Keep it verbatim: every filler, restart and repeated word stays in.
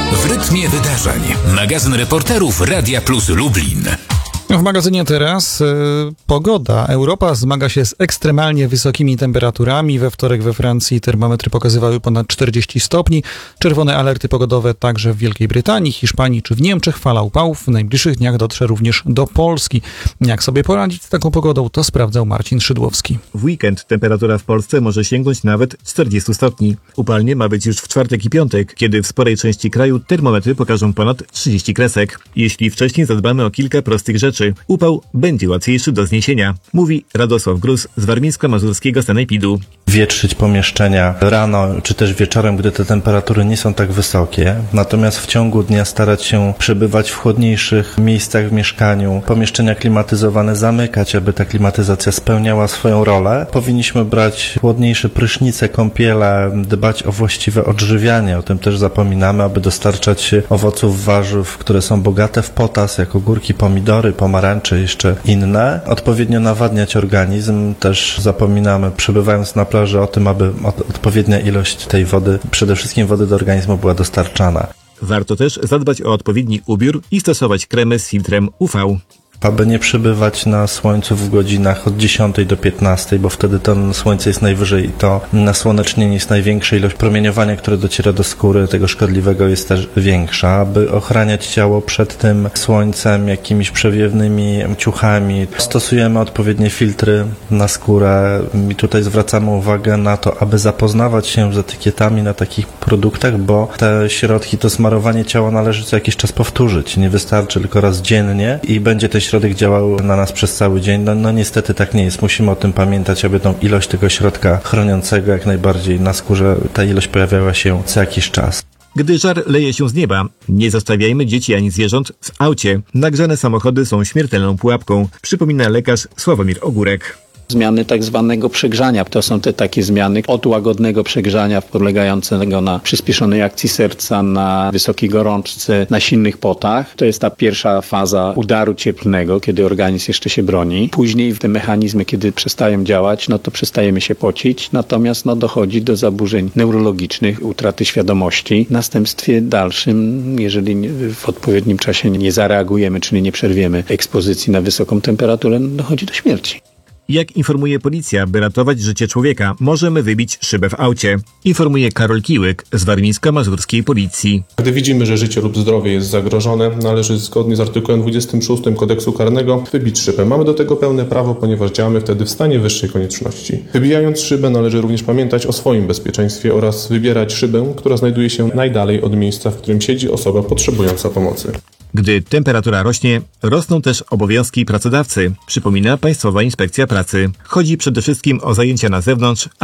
W rytmie wydarzeń. Magazyn reporterów Radia Plus Lublin. W magazynie teraz y, pogoda. Europa zmaga się z ekstremalnie wysokimi temperaturami. We wtorek we Francji termometry pokazywały ponad czterdzieści stopni. Czerwone alerty pogodowe także w Wielkiej Brytanii, Hiszpanii czy w Niemczech. Fala upałów w najbliższych dniach dotrze również do Polski. Jak sobie poradzić z taką pogodą, to sprawdzał Marcin Szydłowski. W weekend temperatura w Polsce może sięgnąć nawet czterdzieści stopni. Upalnie ma być już w czwartek i piątek, kiedy w sporej części kraju termometry pokażą ponad trzydzieści kresek. Jeśli wcześniej zadbamy o kilka prostych rzeczy, upał będzie łatwiejszy do zniesienia, mówi Radosław Gruz z warmińsko-mazurskiego sanepidu. Wietrzyć pomieszczenia rano czy też wieczorem, gdy te temperatury nie są tak wysokie. Natomiast w ciągu dnia starać się przebywać w chłodniejszych miejscach w mieszkaniu, pomieszczenia klimatyzowane zamykać, aby ta klimatyzacja spełniała swoją rolę. Powinniśmy brać chłodniejsze prysznice, kąpiele, dbać o właściwe odżywianie. O tym też zapominamy, aby dostarczać owoców, warzyw, które są bogate w potas, jak ogórki, pomidory, pomarańcze, jeszcze inne. Odpowiednio nawadniać organizm. Też zapominamy, przebywając na plaży, o tym, aby odpowiednia ilość tej wody, przede wszystkim wody do organizmu, była dostarczana. Warto też zadbać o odpowiedni ubiór i stosować kremy z filtrem U V. Aby nie przebywać na słońcu w godzinach od dziesiątej do piętnastej, bo wtedy to słońce jest najwyżej i to nasłonecznienie jest największa, ilość promieniowania, które dociera do skóry, tego szkodliwego, jest też większa. Aby ochraniać ciało przed tym słońcem, jakimiś przewiewnymi ciuchami, stosujemy odpowiednie filtry na skórę i tutaj zwracamy uwagę na to, aby zapoznawać się z etykietami na takich produktach, bo te środki, to smarowanie ciała należy co jakiś czas powtórzyć. Nie wystarczy tylko raz dziennie i będzie te środek działał na nas przez cały dzień. No, no niestety tak nie jest. Musimy o tym pamiętać, aby tą ilość tego środka chroniącego jak najbardziej na skórze, ta ilość pojawiała się co jakiś czas. Gdy żar leje się z nieba, nie zostawiajmy dzieci ani zwierząt w aucie. Nagrzane samochody są śmiertelną pułapką, przypomina lekarz Sławomir Ogórek. Zmiany tak zwanego przegrzania. To są te takie zmiany od łagodnego przegrzania polegającego na przyspieszonej akcji serca, na wysokiej gorączce, na silnych potach. To jest ta pierwsza faza udaru cieplnego, kiedy organizm jeszcze się broni. Później te mechanizmy, kiedy przestają działać, no to przestajemy się pocić. Natomiast no, dochodzi do zaburzeń neurologicznych, utraty świadomości. W następstwie dalszym, jeżeli w odpowiednim czasie nie zareagujemy, czyli nie przerwiemy ekspozycji na wysoką temperaturę, no, dochodzi do śmierci. Jak informuje policja, by ratować życie człowieka, możemy wybić szybę w aucie. Informuje Karol Kiłyk z warmińsko-mazurskiej policji. Gdy widzimy, że życie lub zdrowie jest zagrożone, należy zgodnie z artykułem dwudziestym szóstym Kodeksu Karnego wybić szybę. Mamy do tego pełne prawo, ponieważ działamy wtedy w stanie wyższej konieczności. Wybijając szybę, należy również pamiętać o swoim bezpieczeństwie oraz wybierać szybę, która znajduje się najdalej od miejsca, w którym siedzi osoba potrzebująca pomocy. Gdy temperatura rośnie, rosną też obowiązki pracodawcy, przypomina Państwowa Inspekcja Pracy. Chodzi przede wszystkim o zajęcia na zewnątrz,